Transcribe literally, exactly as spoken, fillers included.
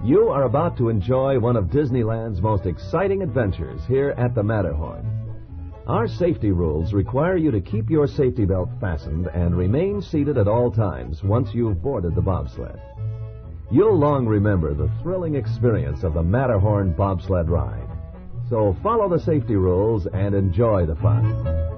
You are about to enjoy one of Disneyland's most exciting adventures here at the Matterhorn. Our safety rules require you to keep your safety belt fastened and remain seated at all times once you've boarded the bobsled. You'll long remember the thrilling experience of the Matterhorn bobsled ride. So follow the safety rules and enjoy the fun.